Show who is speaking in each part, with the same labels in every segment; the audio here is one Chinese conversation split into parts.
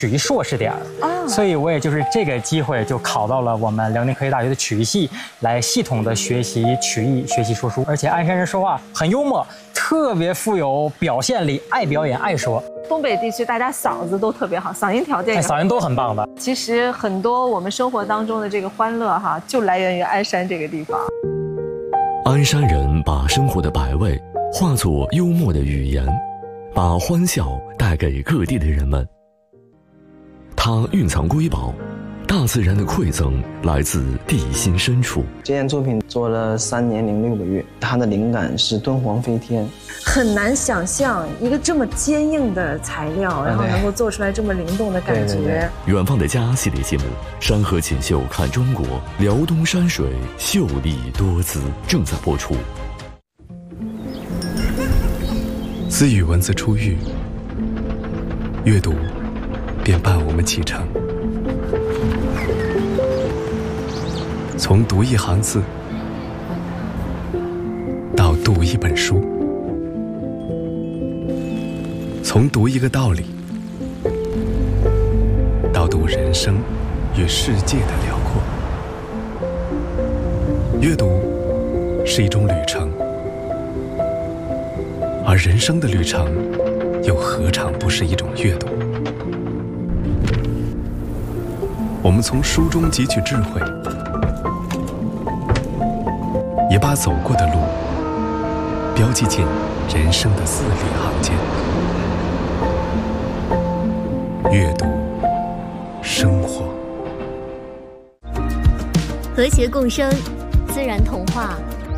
Speaker 1: 曲艺硕士点所以我也就是这个机会就考到了我们辽宁科技大学的曲艺系，来系统的学习曲艺，学习说书。而且鞍山人说话很幽默，特别富有表现力，爱表演，爱说。
Speaker 2: 东北地区大家嗓子都特别好，嗓音条件也好，
Speaker 1: 嗓音都很棒的。
Speaker 2: 其实很多我们生活当中的这个欢乐哈，就来源于鞍山这个地方。
Speaker 3: 鞍山人把生活的百味化作幽默的语言，把欢笑带给各地的人们。它蕴藏瑰宝，大自然的馈赠来自地心深处。
Speaker 4: 这件作品做了3年0.6个月，它的灵感是敦煌飞天。
Speaker 2: 很难想象一个这么坚硬的材料，然后能够做出来这么灵动的感觉。
Speaker 3: 远方的家系列节目《山河锦绣看中国》，辽东山水秀丽多姿正在播出。
Speaker 5: 自与文字出狱，阅读便伴我们启程。从读一行字到读一本书，从读一个道理到读人生与世界的辽阔。阅读是一种旅程，而人生的旅程又何尝不是一种阅读？我们从书中汲取智慧，也把走过的路标记进人生的字里行间。阅读生活，
Speaker 6: 和谐共生，自然童话。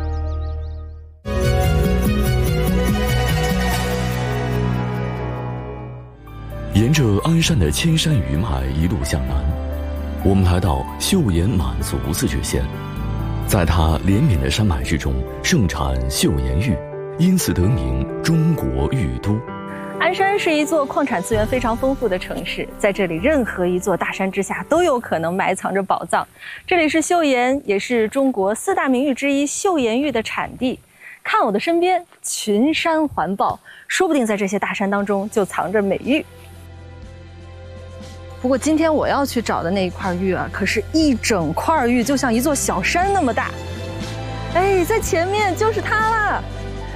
Speaker 3: 沿着鞍山的千山余脉一路向南，我们来到岫岩满族自治县。在它连绵的山脉之中，盛产岫岩玉，因此得名中国玉都。
Speaker 2: 鞍山是一座矿产资源非常丰富的城市，在这里任何一座大山之下都有可能埋藏着宝藏。这里是岫岩，也是中国4大名玉之一岫岩玉的产地。看我的身边，群山环抱，说不定在这些大山当中就藏着美玉。不过今天我要去找的那一块玉啊，可是一整块玉，就像一座小山那么大。哎，在前面就是它了。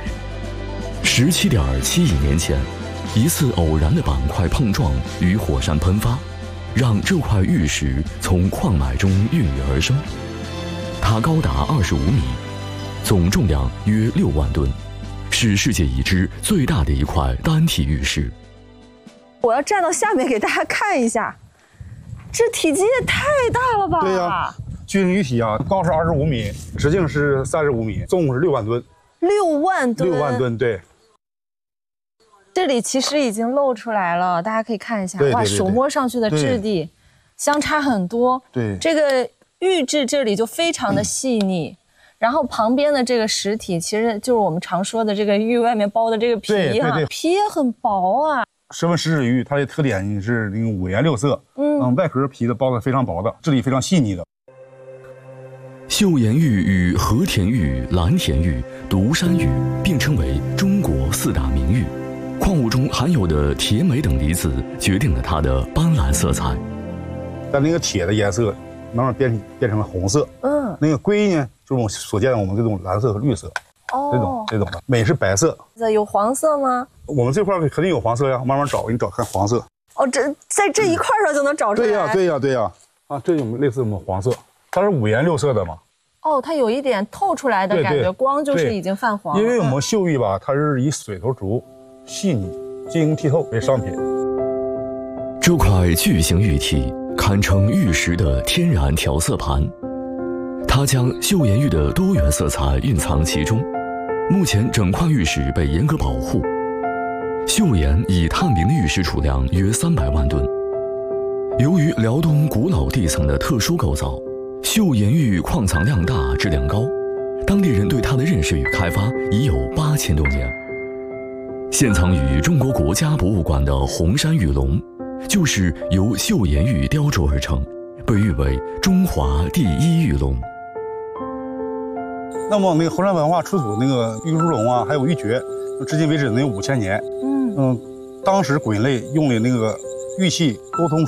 Speaker 3: 17.7亿年前，一次偶然的板块碰撞与火山喷发，让这块玉石从矿脉中孕育而生。它高达25米，总重量约6万吨，是世界已知最大的一块单体玉石。
Speaker 2: 我要站到下面给大家看一下，这体积也太大了吧？
Speaker 7: 对呀，巨型玉体啊，高是25米，直径是35米，重是6万吨。
Speaker 2: 6万吨
Speaker 7: ！6万吨，对。
Speaker 2: 这里其实已经露出来了，大家可以看一下，哇，手摸上去的质地相差很多。
Speaker 7: 对，
Speaker 2: 这个玉质这里就非常的细腻，然后旁边的这个实体其实就是我们常说的这个玉外面包的这个皮哈，皮也很薄啊。
Speaker 7: 10分石子玉，它的特点是那个5颜6色，外壳皮的包的非常薄的，质地非常细腻的。
Speaker 3: 岫岩玉与和田玉、蓝田玉、独山玉并称为中国4大名玉。矿物中含有的铁镁等离子决定了它的斑斓色彩。
Speaker 7: 但那个铁的颜色慢慢变成了红色，那个硅呢，就是我们所见的我们这种蓝色和绿色，这种的。镁是白色，
Speaker 2: 有黄色吗？
Speaker 7: 我们这块肯定有黄色呀，慢慢找，给你找看黄色。
Speaker 2: 哦，在这一块上就能找出来。
Speaker 7: 对呀，啊，这种类似我们黄色，它是5颜6色的嘛。
Speaker 2: 哦，它有一点透出来的感觉，光就是已经泛黄了。
Speaker 7: 因为我们岫玉吧，它是以水头竹细腻、晶莹剔透为商品。
Speaker 3: 这块巨型玉体堪称玉石的天然调色盘，它将岫岩玉的多元色彩蕴藏其中。目前整块玉石被严格保护。岫岩已探明的玉石储量约300万吨。由于辽东古老地层的特殊构造，岫岩玉矿藏量大、质量高，当地人对它的认识与开发已有8000多年。现藏于中国国家博物馆的红山玉龙，就是由岫岩玉雕琢而成，被誉为中华第1玉龙。
Speaker 7: 那么那个红山文化出土那个玉猪龙啊，还有玉珏，至今为止能有5000年。当时古人类用的那个玉器沟通